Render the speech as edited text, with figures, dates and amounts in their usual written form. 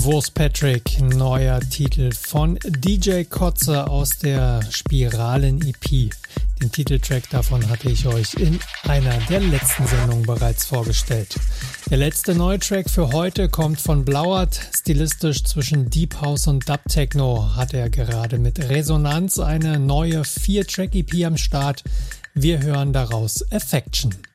Wurst Patrick, neuer Titel von DJ Kotze aus der Spiralen-EP. Den Titeltrack davon hatte ich euch in einer der letzten Sendungen bereits vorgestellt. Der letzte neue Track für heute kommt von Blauert. Stilistisch zwischen Deep House und Dub Techno hat er gerade mit Resonanz eine neue 4-Track-EP am Start. Wir hören daraus Affection.